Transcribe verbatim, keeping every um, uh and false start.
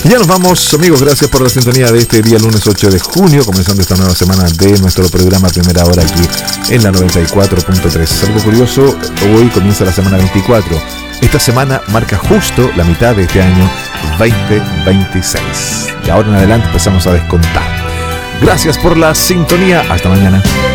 Y ya nos vamos, amigos, gracias por la sintonía de este día lunes ocho de junio, comenzando esta nueva semana de nuestro programa Primera Hora aquí en la noventa y cuatro punto tres. Algo curioso, hoy comienza la semana veinticuatro. Esta semana marca justo la mitad de este año veinte veintiséis. Y ahora en adelante empezamos a descontar. Gracias por la sintonía. Hasta mañana.